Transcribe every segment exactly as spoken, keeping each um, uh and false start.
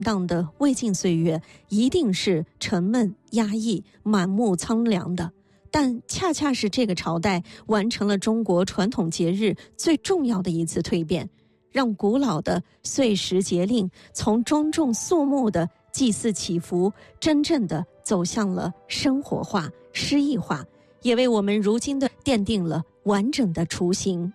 荡的魏晋岁月一定是沉闷压抑、满目苍凉的，但恰恰是这个朝代完成了中国传统节日最重要的一次蜕变，让古老的岁时节令从庄重肃穆的祭祀祈福，真正的走向了生活化、诗意化，也为我们如今的奠定了完整的雏形。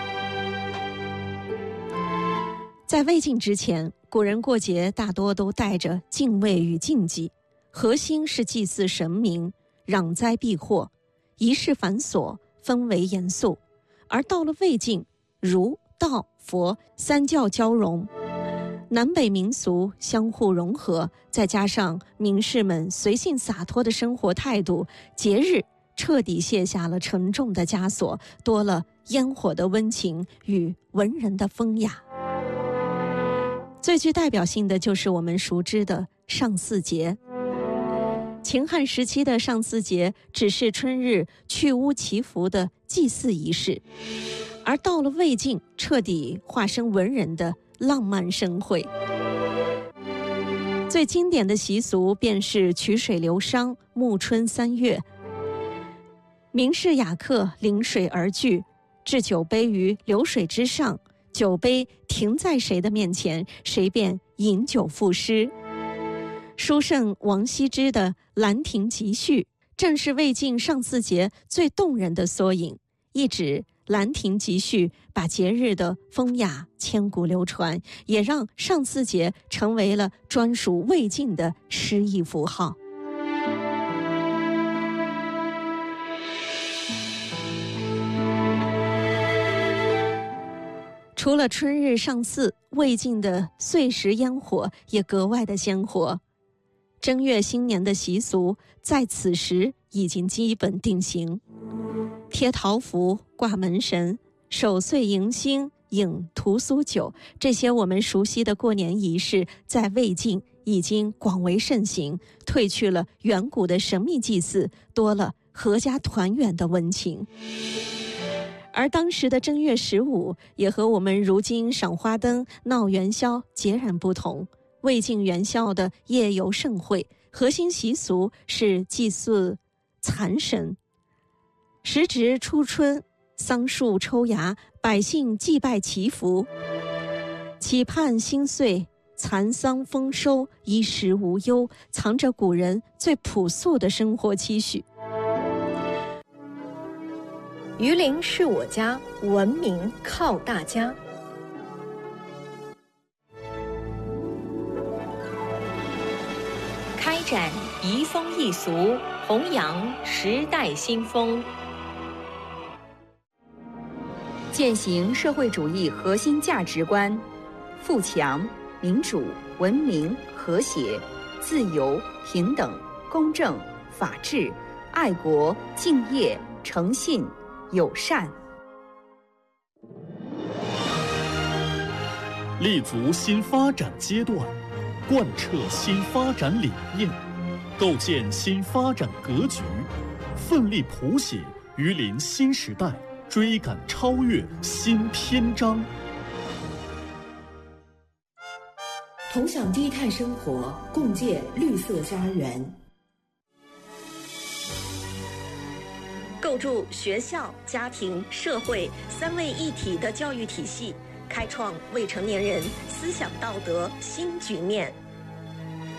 在魏晋之前，古人过节大多都带着敬畏与禁忌，核心是祭祀神明、攘灾避祸，仪式繁琐，氛围严肃。而到了魏晋，儒、道、佛三教交融，南北民俗相互融合，再加上名士们随性洒脱的生活态度，节日彻底卸下了沉重的枷锁，多了烟火的温情与文人的风雅。最具代表性的就是我们熟知的上巳节。秦汉时期的上巳节只是春日去污祈福的祭祀仪式，而到了魏晋，彻底化身文人的浪漫盛会。最经典的习俗便是曲水流觞，暮春三月，名士雅客临水而聚，置酒杯于流水之上，酒杯停在谁的面前，谁便饮酒赋诗。书圣王羲之的《兰亭集序》正是魏晋上巳节最动人的缩影，一指《兰亭集序》把节日的风雅千古流传，也让上巳节成为了专属魏晋的诗意符号。除了春日上巳，魏晋的岁时烟火也格外的鲜活。正月新年的习俗在此时已经基本定型，贴桃符、挂门神、守岁迎新、饮屠苏酒，这些我们熟悉的过年仪式在魏晋已经广为盛行，褪去了远古的神秘祭祀，多了阖家团圆的温情。而当时的正月十五也和我们如今赏花灯、闹元宵截然不同。魏晋元宵的夜游盛会，核心习俗是祭祀蚕神。时值初春，桑树抽芽，百姓祭拜祈福，期盼新岁蚕桑丰收，衣食无忧，藏着古人最朴素的生活期许。 榆林是我家，文明靠大家。开展移风易俗，弘扬时代新风， 践行社会主义核心价值观：富强、民主、文明、和谐、自由、平等、公正、法治、爱国、敬业、诚信、友善。 立足新发展阶段，贯彻新发展理念，构建新发展格局，奋力谱写榆林新时代追赶超越新篇章。 同享低碳生活，共建绿色家园。 构筑学校、家庭、社会三位一体的教育体系，开创未成年人思想道德新局面。